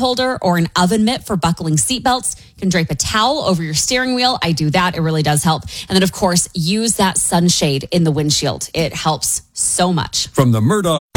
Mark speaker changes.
Speaker 1: holder or an oven mitt for buckling seatbelts. You can drape a towel over your steering wheel. I do that. It really does help. And then, of course, use that sunshade in the windshield. It helps so much.
Speaker 2: From the Murdoch